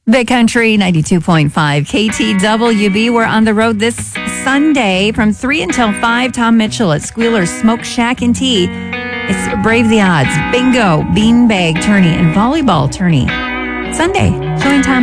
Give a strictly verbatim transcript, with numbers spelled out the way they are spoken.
Big Country ninety-two point five K T W B. We're on the road this Sunday from three until five. Tom Mitchell at Squealer's Smoke Shack and Tea. It's Brave the Odds, Bingo, Beanbag Tourney, and Volleyball Tourney. Sunday. Join Tom